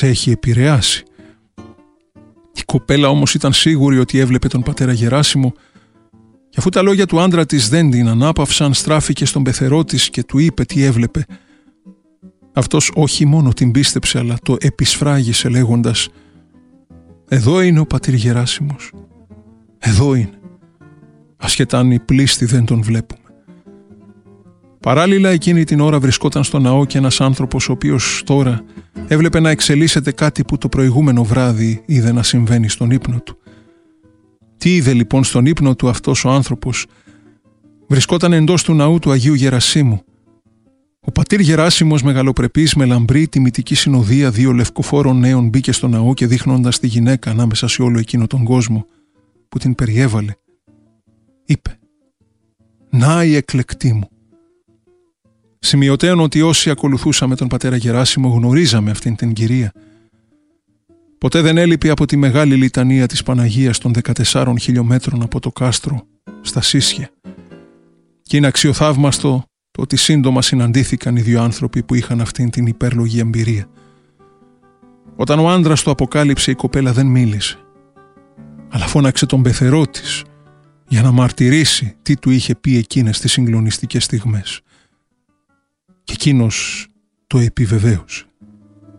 σε έχει επηρεάσει. Η κοπέλα όμως ήταν σίγουρη ότι έβλεπε τον πατέρα Γεράσιμο, και αφού τα λόγια του άντρα της δεν την ανάπαυσαν, στράφηκε στον πεθερό της και του είπε τι έβλεπε. Αυτός όχι μόνο την πίστεψε, αλλά το επισφράγισε λέγοντας «Εδώ είναι ο πατήρ Γεράσιμος. Εδώ είναι. Ασχετά αν οι πλήστοι δεν τον βλέπουμε». Παράλληλα εκείνη την ώρα βρισκόταν στο ναό και ένας άνθρωπος ο οποίος τώρα έβλεπε να εξελίσσεται κάτι που το προηγούμενο βράδυ είδε να συμβαίνει στον ύπνο του. Τι είδε λοιπόν στον ύπνο του αυτός ο άνθρωπος? Βρισκόταν εντός του ναού του Αγίου Γερασίμου. Ο πατήρ Γεράσιμος, μεγαλοπρεπής, με λαμπρή τιμητική συνοδεία 2 λευκοφόρων νέων, μπήκε στο ναό και δείχνοντας τη γυναίκα ανάμεσα σε όλο εκείνο τον κόσμο που την περιέβαλε, είπε «Να η εκλεκτή μου». Σημειωτέων ότι όσοι ακολουθούσαμε τον πατέρα Γεράσιμο γνωρίζαμε αυτήν την κυρία. Ποτέ δεν έλειπε από τη μεγάλη λιτανία της Παναγίας των 14 χιλιόμετρων από το κάστρο στα Σίσια. Και είναι αξιοθαύμαστο το ότι σύντομα συναντήθηκαν οι 2 άνθρωποι που είχαν αυτήν την υπέρλογη εμπειρία. Όταν ο άντρας το αποκάλυψε, η κοπέλα δεν μίλησε, αλλά φώναξε τον πεθερό της για να μαρτυρήσει τι του είχε πει εκείνες τις συγκλονιστικές στιγμές. Και εκείνος το επιβεβαίωσε.